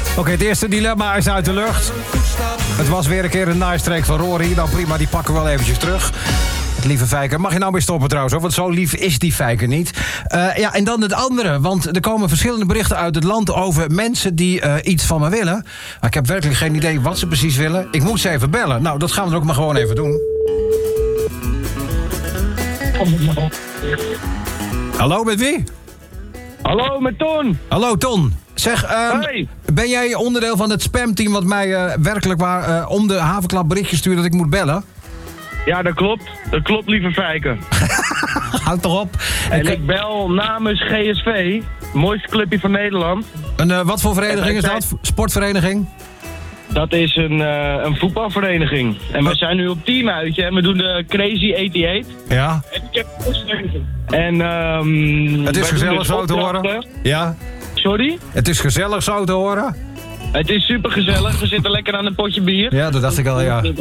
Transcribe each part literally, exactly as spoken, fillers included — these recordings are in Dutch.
Oké, okay, het eerste dilemma is uit de lucht. Het was weer een keer een naaistreek van Rory. Nou prima, die pakken we wel eventjes terug. Het lieve Fijker. Mag je nou weer stoppen trouwens, hoor? Want zo lief is die Fijker niet. Uh, ja, en dan het andere. Want er komen verschillende berichten uit het land over mensen die uh, iets van me willen. Maar ik heb werkelijk geen idee wat ze precies willen. Ik moet ze even bellen. Nou, dat gaan we dan ook maar gewoon even doen. Hallo, met wie? Hallo, met Ton. Hallo, Ton. Zeg, um, hey. ben jij onderdeel van het spamteam wat mij uh, werkelijk waar uh, om de havenklap berichtje stuurt dat ik moet bellen? Ja, dat klopt. Dat klopt, lieve Fijker. Houd toch op. En ik, ik bel namens G S V, mooiste clubje van Nederland. Een, uh, wat voor vereniging is dat? Sportvereniging? Dat is een, uh, een voetbalvereniging. En we zijn nu op teamuitje en we doen de Crazy achtennegentig. Ja. En um, het is gezellig zo te horen. Ja. Sorry? Het is gezellig zo te horen. Het is super gezellig. We zitten lekker aan een potje bier. Ja, dat dacht ik al, ja.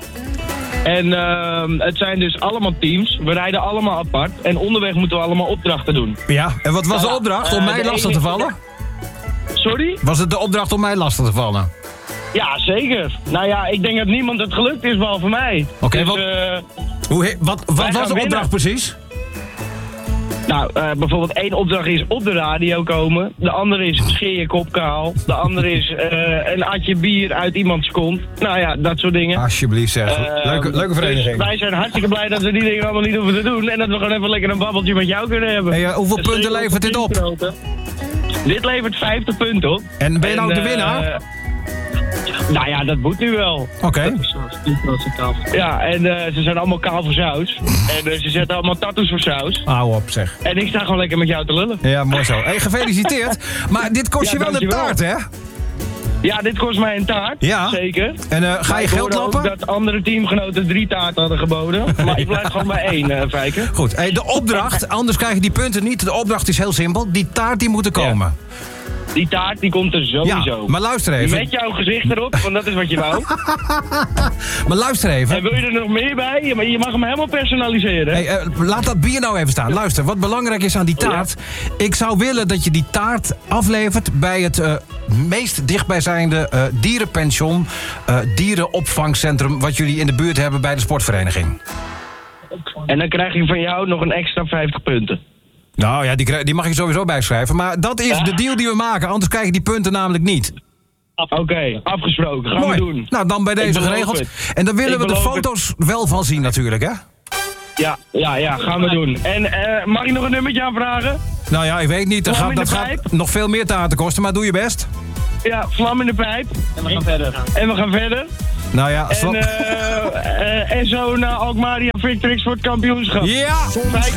En uh, het zijn dus allemaal teams. We rijden allemaal apart. En onderweg moeten we allemaal opdrachten doen. Ja, en wat was de opdracht? Om uh, mij lastig te vallen? Sorry? Was het de opdracht om mij lastig te vallen? Ja, zeker. Nou ja, ik denk dat niemand het gelukt is, behalve mij. Oké, dus, wat, uh, hoe, wat, wat was de opdracht winnen. precies? Nou, uh, bijvoorbeeld één opdracht is op de radio komen. De andere is scheer je kop kaal. De andere is uh, een atje bier uit iemands kont. Nou ja, dat soort dingen. Alsjeblieft zeg. Uh, leuke, leuke vereniging. Dus wij zijn hartstikke blij dat we die dingen allemaal niet hoeven te doen. En dat we gewoon even lekker een babbeltje met jou kunnen hebben. Hey, uh, hoeveel dus punten levert dit op? Grote. Dit levert vijftig punten op. En ben je nou en, de winnaar? Uh, Nou ja, dat moet nu wel. Oké. Okay. Ja, en uh, ze zijn allemaal kaal voor saus. En uh, ze zetten allemaal tattoos voor saus. Hou op, zeg. En ik sta gewoon lekker met jou te lullen. Ja, mooi zo. Hey, gefeliciteerd. Maar dit kost ja, je wel een taart, hè? Ja, dit kost mij een taart. Ja. Zeker. En uh, ga je maar geld lappen? Ik dat andere teamgenoten drie taarten hadden geboden. Maar ik blijf ja. gewoon bij één, uh, Fijker. Goed. Hey, de opdracht, anders krijg je die punten niet. De opdracht is heel simpel. Die taart die moet er komen. Ja. Die taart die komt er sowieso. Ja, maar luister even. Met jouw gezicht erop, want dat is wat je wou. Maar luister even. En wil je er nog meer bij? Je mag hem helemaal personaliseren. Hey, uh, laat dat bier nou even staan. Luister, wat belangrijk is aan die taart. Oh, ja. Ik zou willen dat je die taart aflevert bij het uh, meest dichtbijzijnde uh, dierenpension, uh, dierenopvangcentrum wat jullie in de buurt hebben bij de sportvereniging. En dan krijg je van jou nog een extra vijftig punten. Nou ja, die, die mag je sowieso bijschrijven. Maar dat is de deal die we maken, anders krijg je die punten namelijk niet. Oké, okay, afgesproken. Gaan Mooi. we doen. Nou, dan bij deze geregeld. Het. En dan willen ik we de foto's het. wel van zien natuurlijk, hè? Ja, ja, ja, gaan we doen. En uh, mag je nog een nummertje aanvragen? Nou ja, ik weet niet. Dat, gaat, dat gaat nog veel meer taarten kosten, maar doe je best. Ja, vlam in de pijp. En we gaan verder. En we gaan verder. Nou ja, en, uh, uh, en zo naar Alkmaar Victrix voor het kampioenschap. Ja!